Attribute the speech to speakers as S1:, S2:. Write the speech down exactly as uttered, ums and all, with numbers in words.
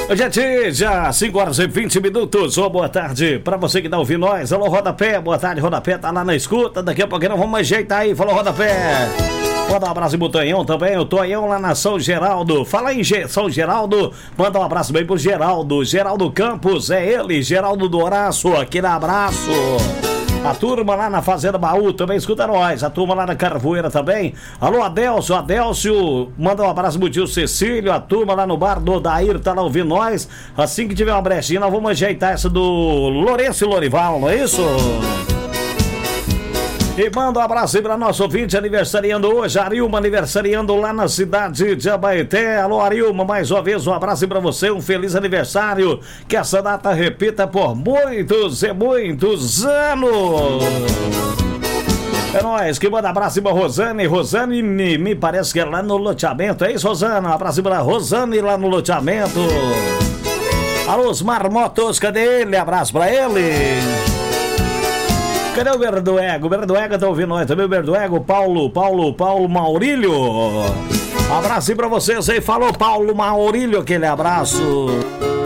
S1: Gente, já cinco horas e vinte minutos. Ô, boa tarde pra você que tá ouvindo nós. Alô, Rodapé, boa tarde, Rodapé, tá lá na escuta. Daqui a pouquinho nós vamos ajeitar aí. Falou, Rodapé. Manda um abraço em Butanhão também, o Tonhão lá na São Geraldo. Fala em Ge- São Geraldo, manda um abraço bem pro Geraldo. Geraldo Campos, é ele, Geraldo do Horácio, aquele abraço. A turma lá na Fazenda Baú também escuta nós. A turma lá na Carvoeira também. Alô, Adélcio, Adélcio, manda um abraço pro tio Cecílio. A turma lá no bar do Odair tá lá ouvindo nós. Assim que tiver uma brechinha, nós vamos ajeitar essa do Lourenço e Lorival, não é isso? E manda um abraço aí pra nosso ouvinte aniversariando hoje, Arilma, aniversariando lá na cidade de Abaeté. Alô, Arilma, mais uma vez um abraço aí pra você, um feliz aniversário, que essa data repita por muitos e muitos anos. É nóis, que manda abraço aí pra Rosane. Rosane, me, me parece que é lá no loteamento, é isso, Rosana? Um abraço aí pra Rosane lá no loteamento. Alô, os marmotos, cadê ele? Abraço pra ele. Cadê o Berduego? O Berduego tá ouvindo nós também, o Berduego, Paulo, Paulo, Paulo Maurílio. Abraço aí pra vocês aí, falou Paulo Maurílio, aquele abraço.